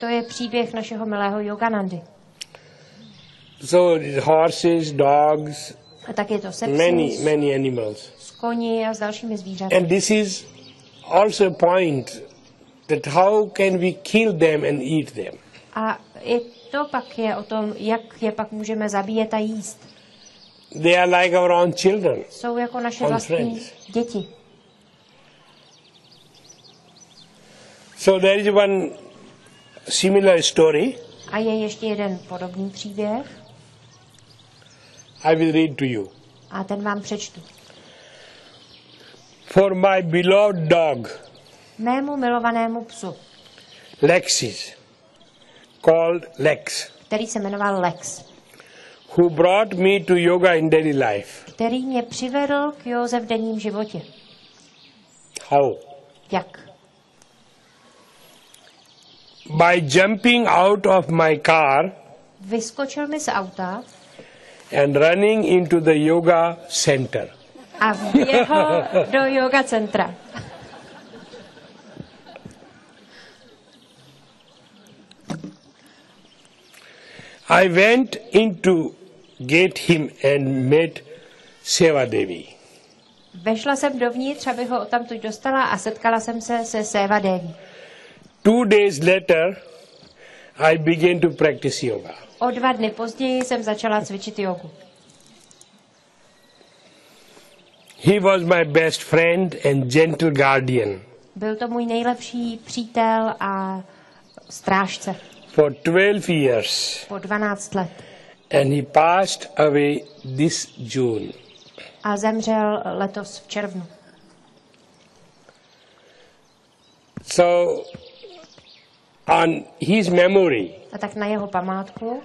To je příběh našeho milého Yoganandy. So horses, dogs, A tak je to se psy, many animals. s koni a s dalšími zvířaty. And this is also a point that how can we kill them and eat them. A i to pak je o tom, jak je pak můžeme zabíjet a jíst. They are like our own children. Jsou jako naše Own vlastní friends. děti. So there is one similar story. A je ještě jeden podobný příběh. I will read to you. A ten vám přečtu. For my beloved dog, Mému milovanému psu, Lexis, called Lex, který se jmenoval Lex, who brought me to yoga in daily life. který mě přivedl k józe v denním životě. How? Jak? By jumping out of my car Vyskočil mi z auta and running into the yoga center. a vběhl do yoga centra. I went in to get him and met Seva Devi. Vešla jsem dovnitř, abych ho odtamtud dostala a setkala jsem se se Seva Devi. 2 days later, I began to practice yoga. O 2 dny později jsem začala cvičit jogu. He was my best friend and gentle guardian. Byl to můj nejlepší přítel a strážce For 12 years, po 12 let. and he passed away this June. A zemřel letos v červnu. So, on his memory, A tak na jeho památku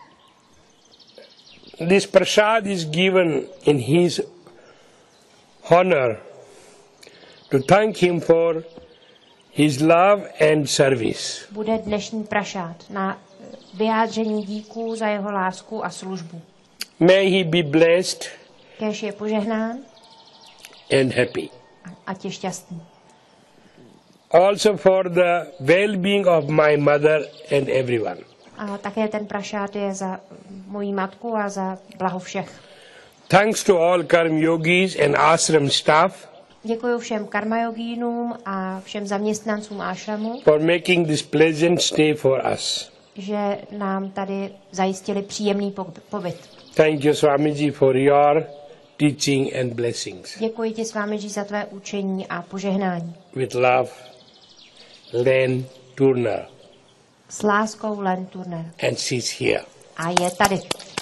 this prasad is given in his honor to thank him for his love and service. bude dnešní prašát na vyjádření díků za jeho lásku a službu. May he be blessed Kéž je požehnán, and happy. ať je šťastný. Also for the well-being of my mother and everyone. A také ten prašát je za moji matku a za blaho všech. Thanks to all Karma Yogis and ashram staff Děkuji všem karmajogínům a všem zaměstnancům ášramu, for making this pleasant stay for us. že nám tady zajistili příjemný pobyt. Thank you, Swamiji, for your teaching and blessings. Děkuji ti, Svámidži, za tvé učení a požehnání. With love, Len Turner. S láskou Len Turner. And she's here. A je tady.